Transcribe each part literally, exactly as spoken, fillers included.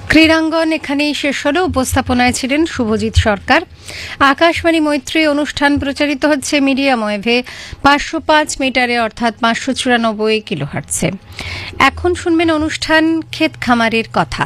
ক্রীড়াঙ্গন এখানেই শেষ হলো। উপস্থাপনায় ছিলেন শুভজিৎ সরকার। আকাশবাণী মৈত্রী অনুষ্ঠান প্রচারিত হচ্ছে মিডিয়াম ওয়েভে পাঁচশো পাঁচ মিটারে অর্থাৎ পাঁচশো চুরানব্বই কিলোহার্টসে। এখন শুনবেন অনুষ্ঠান ক্ষেত খামারের কথা।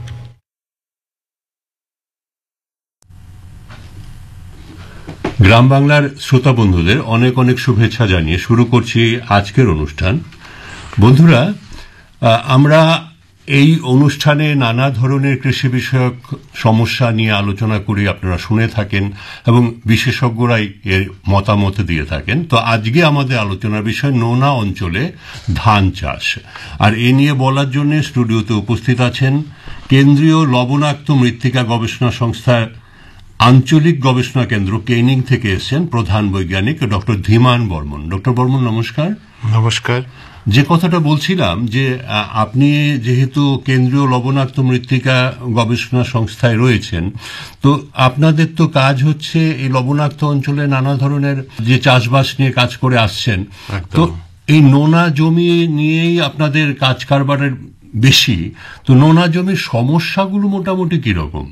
গ্রাম বাংলার শ্রোতা বন্ধুদের অনেক অনেক শুভেচ্ছা জানিয়ে শুরু করছি আজকের অনুষ্ঠান। বন্ধুরা, আমরা এই অনুষ্ঠানে নানা ধরনের কৃষি বিষয়ক সমস্যা নিয়ে আলোচনা করি, আপনারা শুনে থাকেন এবং বিশেষজ্ঞরাই এর মতামত দিয়ে থাকেন। তো আজকে আমাদের আলোচনার বিষয় নোনা অঞ্চলে ধান চাষ। আর এ নিয়ে বলার জন্য স্টুডিওতে উপস্থিত আছেন কেন্দ্রীয় লবণাক্ত মৃত্তিকা গবেষণা সংস্থার আঞ্চলিক গবেষণা কেন্দ্র কেনিং থেকে এসেছেন প্রধান বৈজ্ঞানিক ডক্টর ধীমান বর্মন। ডক্টর বর্মন, নমস্কার। নমস্কার। যে কথাটা বলছিলাম যে আপনি যেহেতু কেন্দ্রীয় লবণাক্ত মৃত্তিকা গবেষণা সংস্থায় রয়েছেন, তো আপনাদের তো কাজ হচ্ছে এই লবণাক্ত অঞ্চলে নানা ধরনের যে চাষবাস নিয়ে কাজ করে আসছেন। তো এই নোনা জমি নিয়েই আপনাদের কাজ কারবারের বেশি। তো নোনা জমির সমস্যাগুলো মোটামুটি কিরকম?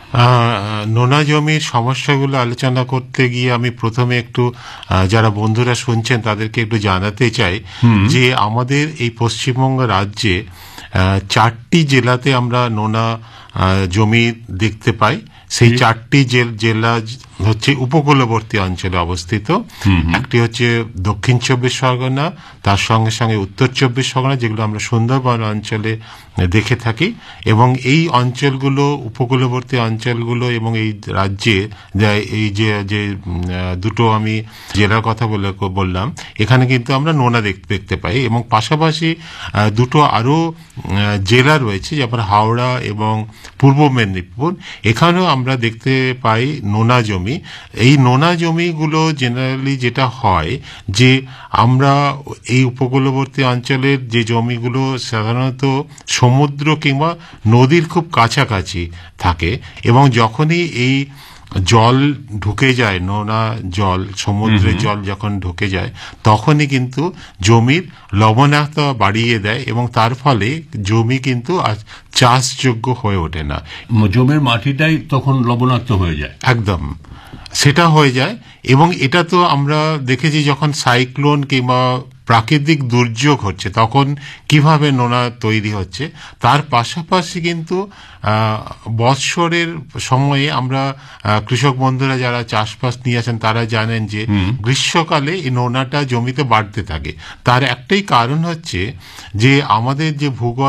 নোনা জমির সমস্যাগুলো আলোচনা করতে গিয়ে আমি প্রথমে একটু যারা বন্ধুরা শুনছেন তাদেরকে একটু জানাতে চাই যে আমাদের এই পশ্চিমবঙ্গ রাজ্যে চারটি জেলাতে আমরা নোনা জমি দেখতে পাই। সেই চারটি জেলা হচ্ছে উপকূলবর্তী অঞ্চলে অবস্থিত। একটি হচ্ছে দক্ষিণ চব্বিশ পরগনা, তার সঙ্গে সঙ্গে উত্তর চব্বিশ পরগনা, যেগুলো আমরা সুন্দরবন অঞ্চলে দেখে থাকি। এবং এই অঞ্চলগুলো, উপকূলবর্তী অঞ্চলগুলো এবং এই রাজ্যে এই যে যে দুটো আমি জেলার কথা বলে বললাম, এখানে কিন্তু আমরা নোনা দেখতে পাই। এবং পাশাপাশি দুটো আরও জেলা রয়েছে, যেমন হাওড়া এবং পূর্ব মেদিনীপুর, এখানেও আমরা দেখতে পাই নোনা জমি। এই নোনা জমিগুলো জেনারেলি যেটা হয় যে আমরা এই উপকূলবর্তী অঞ্চলের যে জমিগুলো সাধারণত সমুদ্র কিংবা নদীর খুব কাছাকাছি থাকে, এবং যখনই এই জল ঢুকে যায়, নোনা জল, সমুদ্রের জল যখন ঢুকে যায়, তখনই কিন্তু জমির লবণাক্ততা বাড়িয়ে দেয় এবং তার ফলে জমি কিন্তু চাষযোগ্য হয়ে ওঠে না। জমির মাটিটাই তখন লবণাক্ত হয়ে যায়। একদম সেটা হয়ে যায়। এবং এটা তো আমরা দেখেছি যখন সাইক্লোন কিংবা প্রাকৃতিক দুর্যোগ হচ্ছে তখন কিভাবে নোনা তৈরি হচ্ছে। তার পাশাপাশি কিন্তু বৎসরের সময়ে আমরা কৃষক বন্ধুরা যারা চাষবাস নিয়ে আছেন তারা জানেন যে গ্রীষ্মকালে এই নোনাটা জমিতে বাড়তে থাকে। তার একটাই কারণ হচ্ছে যে আমাদের যে ভূগর্ভ